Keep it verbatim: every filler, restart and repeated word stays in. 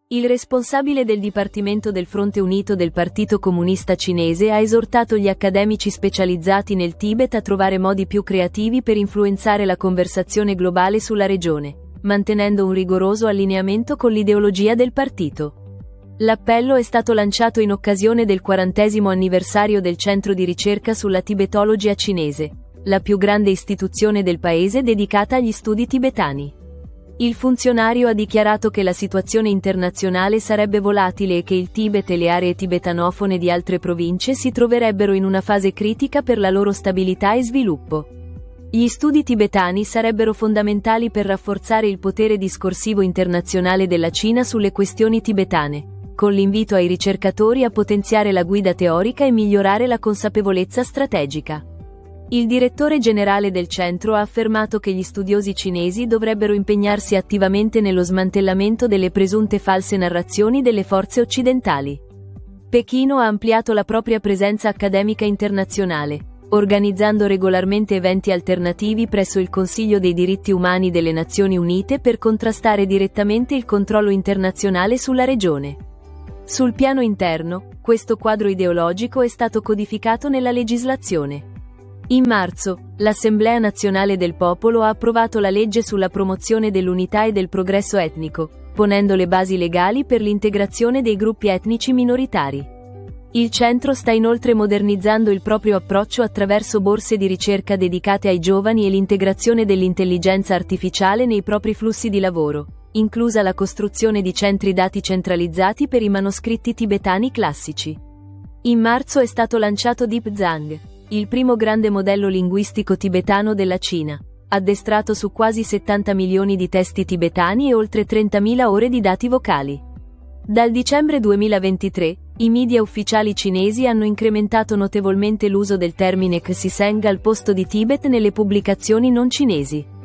Il responsabile del Dipartimento del Fronte Unito del Partito Comunista Cinese ha esortato gli accademici specializzati nel Tibet a trovare modi più creativi per influenzare la conversazione globale sulla regione, mantenendo un rigoroso allineamento con l'ideologia del partito. L'appello è stato lanciato in occasione del quarantesimo anniversario del Centro di ricerca sulla tibetologia cinese, la più grande istituzione del paese dedicata agli studi tibetani. Il funzionario ha dichiarato che la situazione internazionale sarebbe volatile e che il Tibet e le aree tibetanofone di altre province si troverebbero in una fase critica per la loro stabilità e sviluppo. Gli studi tibetani sarebbero fondamentali per rafforzare il potere discorsivo internazionale della Cina sulle questioni tibetane, con l'invito ai ricercatori a potenziare la guida teorica e migliorare la consapevolezza strategica. Il direttore generale del centro ha affermato che gli studiosi cinesi dovrebbero impegnarsi attivamente nello smantellamento delle presunte false narrazioni delle forze occidentali. Pechino ha ampliato la propria presenza accademica internazionale, organizzando regolarmente eventi alternativi presso il Consiglio dei diritti umani delle Nazioni Unite per contrastare direttamente il controllo internazionale sulla regione. Sul piano interno, questo quadro ideologico è stato codificato nella legislazione. In marzo, l'Assemblea Nazionale del Popolo ha approvato la legge sulla promozione dell'unità e del progresso etnico, ponendo le basi legali per l'integrazione dei gruppi etnici minoritari. Il centro sta inoltre modernizzando il proprio approccio attraverso borse di ricerca dedicate ai giovani e l'integrazione dell'intelligenza artificiale nei propri flussi di lavoro, inclusa la costruzione di centri dati centralizzati per i manoscritti tibetani classici. In marzo è stato lanciato Deep Zhang, il primo grande modello linguistico tibetano della Cina, addestrato su quasi settanta milioni di testi tibetani e oltre trentamila ore di dati vocali. Dal dicembre duemilaventitré, i media ufficiali cinesi hanno incrementato notevolmente l'uso del termine Xiseng al posto di Tibet nelle pubblicazioni non cinesi.